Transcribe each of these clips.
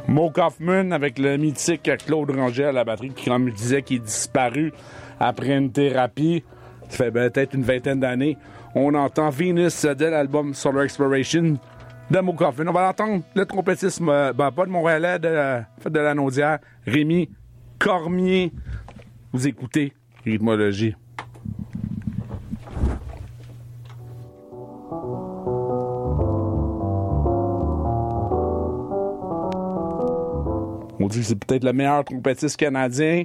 Mo Kaufman avec le mythique Claude Ranger à la batterie qui, comme je disais, qui est disparu après une thérapie. Ça fait peut-être une vingtaine d'années. On entend Venus de l'album Solar Exploration de Mo Kaufman. On va entendre le trompettiste, pas de Montréalais, de la Naudière, Rémi Cormier. Vous écoutez Rythmologie. On dit que c'est peut-être le meilleur trompettiste canadien.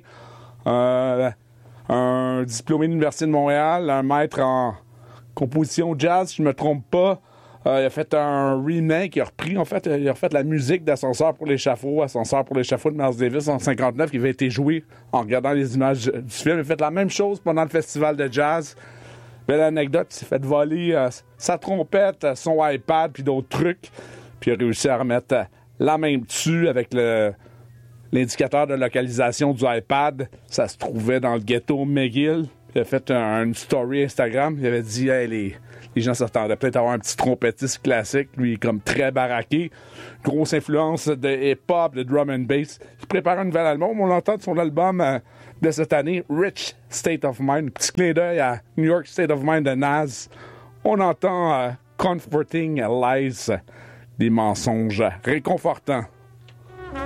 Un diplômé de l'Université de Montréal, un maître en composition jazz, si je ne me trompe pas. Il a fait un remake, il a refait la musique d'Ascenseur pour l'échafaud, Ascenseur pour l'échafaud de Miles Davis en 59, qui avait été joué en regardant les images du film. Il a fait la même chose pendant le festival de jazz. Belle anecdote, il s'est fait voler sa trompette, son iPad, puis d'autres trucs. Puis il a réussi à remettre la main dessus avec l'indicateur de localisation du iPad. Ça se trouvait dans le ghetto McGill. Il a fait une story Instagram. Il avait dit hey, les gens s'attendaient peut-être à avoir un petit trompettiste classique. Lui, comme très baraqué. Grosse influence de hip-hop, de drum and bass. Il prépare un nouvel album. On l'entend de son album de cette année, Rich State of Mind. Petit clin d'œil à New York State of Mind de Nas. On entend Comforting Lies, des mensonges réconfortants.